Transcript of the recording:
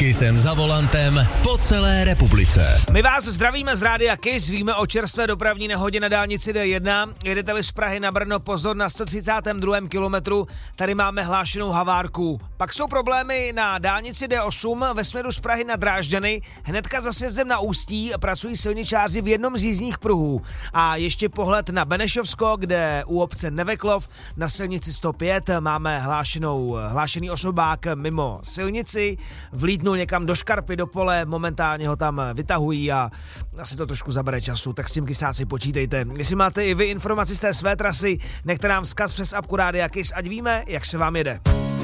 Kissem za volantem po celé republice. My vás zdravíme z rádia Kiss, víme o čerstvé dopravní nehodě na dálnici D1. Jedete-li z Prahy na Brno, pozor, na 132. kilometru, tady máme hlášenou havárku. Pak jsou problémy na dálnici D8 ve směru z Prahy na Drážďany, hnedka za sjezdem na Ústí pracují silničáři v jednom z jízdních pruhů. A ještě pohled na Benešovsko, kde u obce Neveklov na silnici 105 máme hlášený osobák mimo silnici, vlítnul někam do škarpy, do pole, momentálně ho tam vytahují a asi to trošku zabere času, tak s tím kysáci počítejte. Jestli máte i vy informaci z té své trasy, nechte nám vzkaz přes apku Rádia Kiss, ať víme, jak se vám jede.